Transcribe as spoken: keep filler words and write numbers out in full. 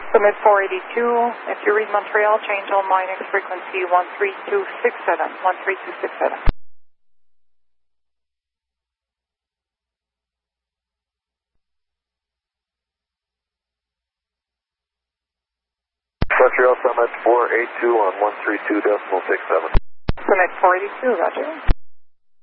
Summit four eighty-two, if you read Montreal, change on line X frequency one three two six seven, one three two six seven. Montreal Summit four eighty-two on one three two decimal six seven. Summit four eighty-two, roger.